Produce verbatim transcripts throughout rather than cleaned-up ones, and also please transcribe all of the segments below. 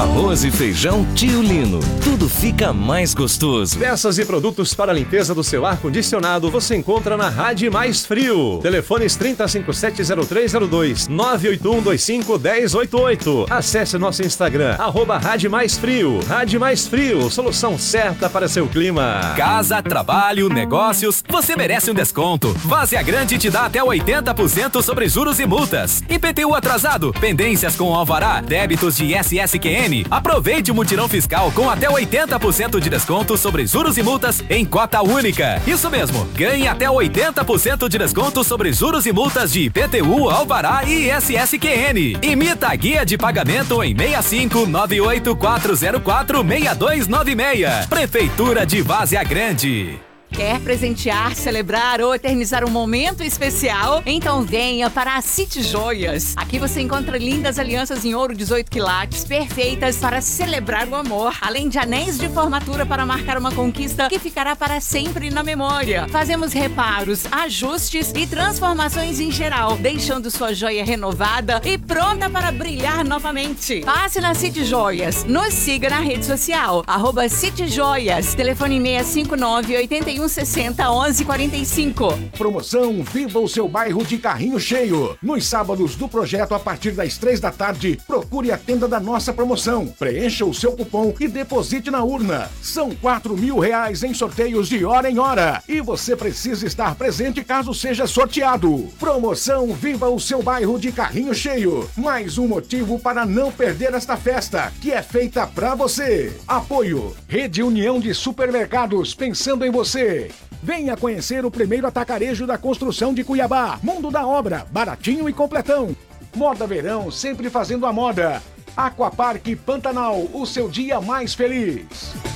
Arroz e feijão Tio Lino. Tudo fica mais gostoso. Peças e produtos para a limpeza do seu ar-condicionado você encontra na Rádio Mais Frio. Telefones trinta, cinquenta e sete, zero três zero dois, nove oito um dois cinco, um zero oito oito. Acesse nosso Instagram, arroba Rádio Mais Frio. Rádio Mais Frio, solução certa para seu clima. Casa, trabalho, negócios, você merece um desconto. Várzea Grande te dá até oitenta por cento sobre juros e multas. I P T U atrasado, pendências com alvará, débitos de I S S Q N. Aproveite o mutirão fiscal com até oitenta por cento de desconto sobre juros e multas em cota única. Isso mesmo, ganhe até oitenta por cento de desconto sobre juros e multas de I P T U, alvará e I S S Q N. Imita a guia de pagamento em seis cinco nove oito quatro zero quatro seis dois nove seis. Prefeitura de Várzea Grande. Quer presentear, celebrar ou eternizar um momento especial? Então venha para a City Joias. Aqui você encontra lindas alianças em ouro dezoito quilates, perfeitas para celebrar o amor, além de anéis de formatura para marcar uma conquista que ficará para sempre na memória. Fazemos reparos, ajustes e transformações em geral, deixando sua joia renovada e pronta para brilhar novamente. Passe na City Joias. Nos siga na rede social, arroba City Joias. Telefone seis cinco nove, oito um sessenta, onze quarenta e cinco. Promoção Viva o seu bairro de carrinho cheio. Nos sábados do projeto, a partir das três da tarde, procure a tenda da nossa promoção. Preencha o seu cupom e deposite na urna. São quatro mil reais em sorteios de hora em hora. E você precisa estar presente caso seja sorteado. Promoção Viva o seu bairro de carrinho cheio. Mais um motivo para não perder esta festa, que é feita pra você. Apoio Rede União de Supermercados, pensando em você. Venha conhecer o primeiro atacarejo da construção de Cuiabá. Mundo da Obra, baratinho e completão. Moda Verão, sempre fazendo a moda. Aquapark Pantanal, o seu dia mais feliz.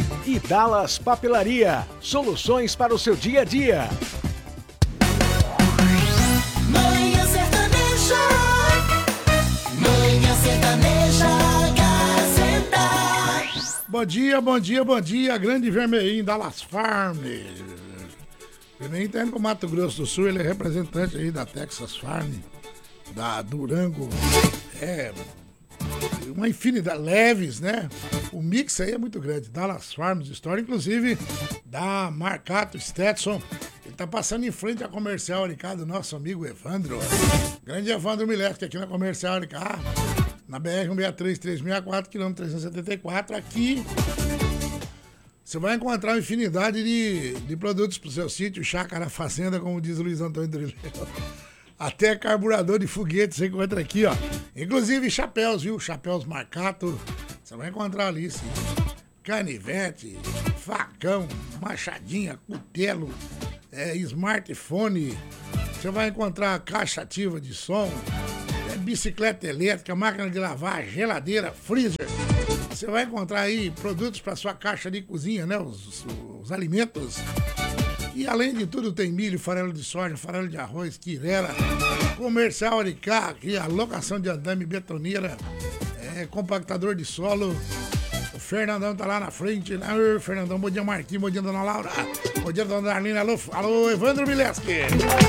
E Dallas Papelaria, soluções para o seu dia a dia. Manhã Sertaneja, Manhã Sertaneja, Gazeta. Bom dia, bom dia, bom dia, grande vermelhinho Dallas Farm. Vermelhinho tá indo pro Mato Grosso do Sul, ele é representante aí da Texas Farm, da Durango, é uma infinidade, Leves, né? O mix aí é muito grande, Dallas Farms Store, inclusive da Marcato Stetson. Ele tá passando em frente à comercial ali cá do nosso amigo Evandro. Grande Evandro Mileski aqui na comercial ali cá. Na B R cento e sessenta e três, trezentos e sessenta e quatro, quilômetro trezentos e setenta e quatro, aqui você vai encontrar uma infinidade de, de produtos pro seu sítio, chácara, fazenda, como diz o Luiz Antônio Trilheiro. Até carburador de foguete você encontra aqui, ó. Inclusive chapéus, viu? Chapéus Marcato, você vai encontrar ali, sim. Canivete, facão, machadinha, cutelo, é, smartphone. Você vai encontrar caixa ativa de som, bicicleta elétrica, máquina de lavar, geladeira, freezer. Você vai encontrar aí produtos para sua caixa de cozinha, né? Os, os, os alimentos. E além de tudo tem milho, farelo de soja, farelo de arroz, quirera, comercial de carro, alocação de andame, betoneira, é, compactador de solo. O Fernandão tá lá na frente. Né? Ô, Fernandão, bom dia Marquinhos, bom dia Dona Laura, bom dia Dona Darlene, alô, alô Evandro Mileski.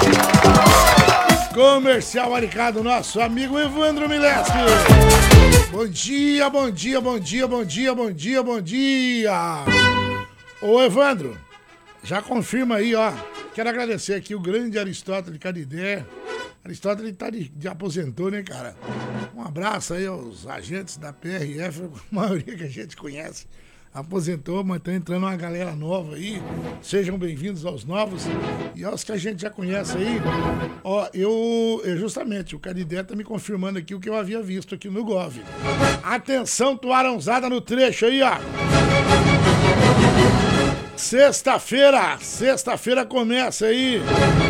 Comercial Aricado, nosso amigo Evandro Mileski. Bom dia, bom dia, bom dia, bom dia, bom dia, bom dia. Ô Evandro, já confirma aí, ó. Quero agradecer aqui o grande Aristóteles Canidé. Aristóteles tá de, de aposentou, né, cara? Um abraço aí aos agentes da P R F, a maioria que a gente conhece. Aposentou, mas tá entrando uma galera nova aí. Sejam bem-vindos aos novos e aos que a gente já conhece aí. Ó, eu, eu justamente, o Canidé tá me confirmando aqui o que eu havia visto aqui no Gov. Atenção, tuarãozada no trecho aí, ó. Sexta-feira, sexta-feira começa aí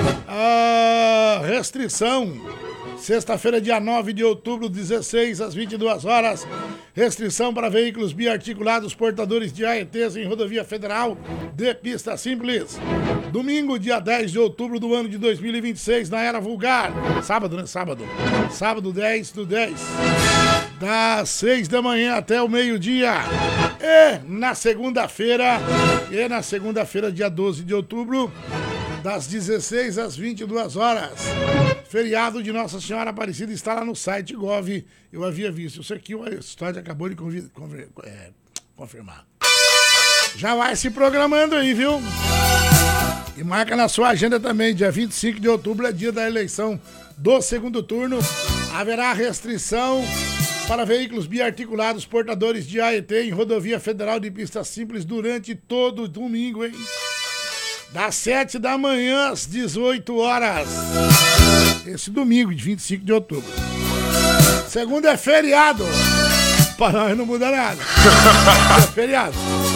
a restrição. Sexta-feira, dia nove de outubro, dezesseis às vinte e duas horas. Restrição para veículos biarticulados portadores de A E Ts em rodovia federal de pista simples. Domingo, dia dez de outubro do ano de dois mil e vinte e seis, na Era Vulgar. Sábado, né? Sábado. Sábado dez do dez. Das seis da manhã até o meio-dia. E na segunda-feira, e na segunda-feira, dia doze de outubro, das dezesseis às vinte e duas horas. Feriado de Nossa Senhora Aparecida está lá no site Gov. Eu havia visto. Isso aqui o Stode acabou de convid... Conver... é, confirmar. Já vai se programando aí, viu? E marca na sua agenda também, dia vinte e cinco de outubro é dia da eleição do segundo turno. Haverá restrição para veículos biarticulados portadores de A E T em rodovia federal de pista simples durante todo o domingo, hein? Das sete da manhã às dezoito horas. Esse domingo, de vinte e cinco de outubro. Segundo é feriado. Para nós não muda nada. É feriado.